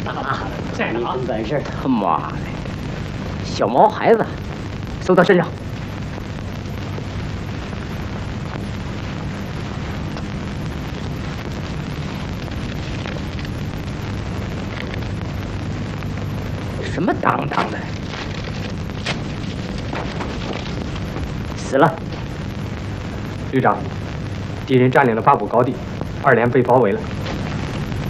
你真本事！ 他妈的，小毛孩子，搜他身上。什么当当的？死了。 旅长，敌人占领了8股高地，2连被包围了。